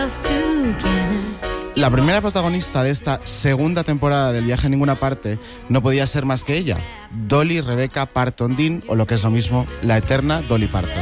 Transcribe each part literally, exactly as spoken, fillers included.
La primera protagonista de esta segunda temporada del Viaje a Ninguna Parte no podía ser más que ella, Dolly Rebecca Parton Dean, o lo que es lo mismo, la eterna Dolly Parton.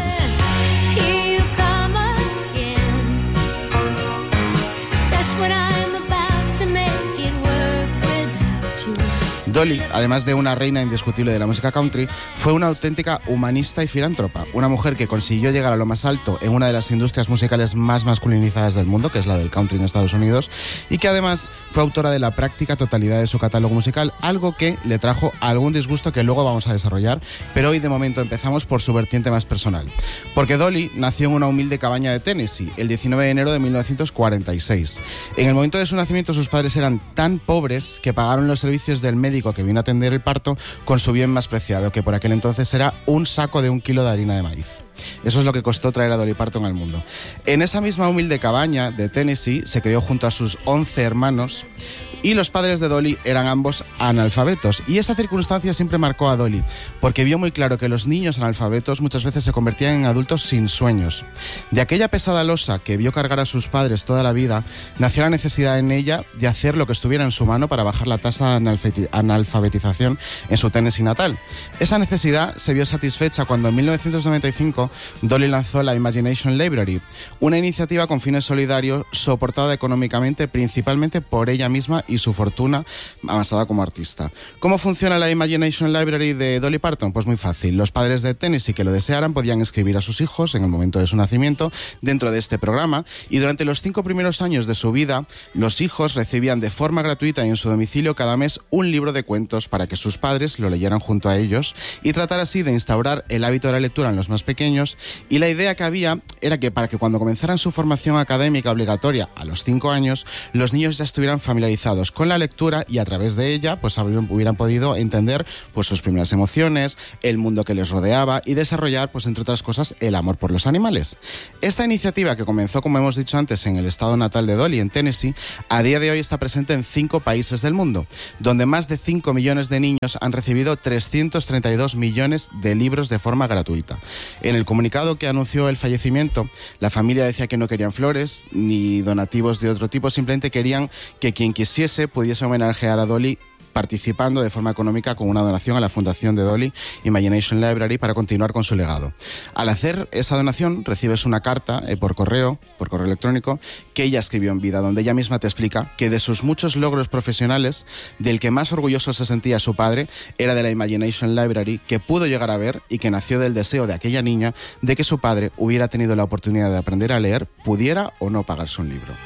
Dolly, además de una reina indiscutible de la música country, fue una auténtica humanista y filántropa, una mujer que consiguió llegar a lo más alto en una de las industrias musicales más masculinizadas del mundo, que es la del country en Estados Unidos, y que además fue autora de la práctica totalidad de su catálogo musical, algo que le trajo algún disgusto que luego vamos a desarrollar, pero hoy de momento empezamos por su vertiente más personal. Porque Dolly nació en una humilde cabaña de Tennessee el diecinueve de enero de mil novecientos cuarenta y seis. En el momento de su nacimiento sus padres eran tan pobres que pagaron los servicios del médico que vino a atender el parto con su bien más preciado, que por aquel entonces era un saco de un kilo de harina de maíz. Eso es lo que costó traer a Dolly Parton al mundo. En esa misma humilde cabaña de Tennessee se crió junto a sus once hermanos, y los padres de Dolly eran ambos analfabetos. Y esa circunstancia siempre marcó a Dolly, porque vio muy claro que los niños analfabetos muchas veces se convertían en adultos sin sueños. De aquella pesada losa que vio cargar a sus padres toda la vida, nació la necesidad en ella de hacer lo que estuviera en su mano para bajar la tasa de analfabetización en su Tennessee natal. Esa necesidad se vio satisfecha cuando en mil novecientos noventa y cinco Dolly lanzó la Imagination Library, una iniciativa con fines solidarios soportada económicamente principalmente por ella misma y su fortuna amasada como artista. ¿Cómo funciona la Imagination Library de Dolly Parton? Pues muy fácil. Los padres de Tennessee que lo desearan podían escribir a sus hijos en el momento de su nacimiento dentro de este programa, y durante los cinco primeros años de su vida los hijos recibían de forma gratuita y en su domicilio cada mes un libro de cuentos para que sus padres lo leyeran junto a ellos y tratar así de instaurar el hábito de la lectura en los más pequeños. Y la idea que había era que para que cuando comenzaran su formación académica obligatoria a los cinco años, los niños ya estuvieran familiarizados con la lectura y a través de ella pues hubieran podido entender pues sus primeras emociones, el mundo que les rodeaba y desarrollar pues entre otras cosas el amor por los animales. Esta iniciativa, que comenzó como hemos dicho antes en el estado natal de Dolly, en Tennessee, a día de hoy está presente en cinco países del mundo, donde más de cinco millones de niños han recibido trescientos treinta y dos millones de libros de forma gratuita. En el comunicado que anunció el fallecimiento, la familia decía que no querían flores ni donativos de otro tipo, simplemente querían que quien quisiese pudiese homenajear a Dolly participando de forma económica con una donación a la fundación de Dolly Imagination Library para continuar con su legado. Al hacer esa donación recibes una carta eh, por correo, por correo electrónico, que ella escribió en vida, donde ella misma te explica que de sus muchos logros profesionales, del que más orgulloso se sentía su padre era de la Imagination Library, que pudo llegar a ver y que nació del deseo de aquella niña de que su padre hubiera tenido la oportunidad de aprender a leer, pudiera o no pagarse un libro.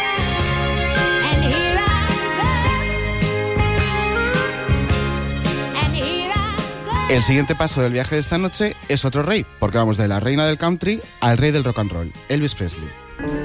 El siguiente paso del viaje de esta noche es otro rey, porque vamos de la reina del country al rey del rock and roll, Elvis Presley.